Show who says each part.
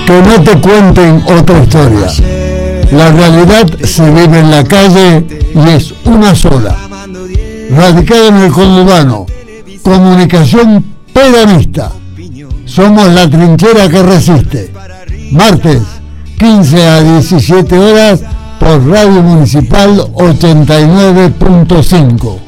Speaker 1: Que no te cuenten otra historia. La realidad se vive en la calle y es una sola. Radicada en el conurbano, comunicación peronista. Somos la trinchera que resiste. Martes, 15 a 17 horas por Radio Municipal 89.5.